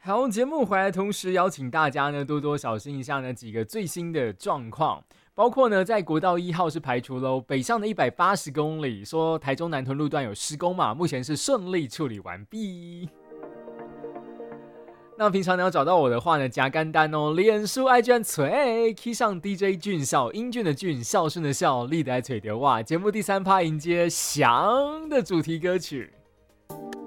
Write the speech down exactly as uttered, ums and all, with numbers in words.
好，节目回来的同时，邀请大家呢多多小心一下呢几个最新的状况，包括呢在国道一号是排除喽，北上的一百八十公里，说台中南屯路段有施工嘛，目前是顺利处理完毕。那平常你要找到我的话呢，加干单哦，脸书 I G 垂 key 上 D J 俊孝，英俊的俊，孝顺的孝，立得垂的哇！节目第三趴迎接翔的主题歌曲。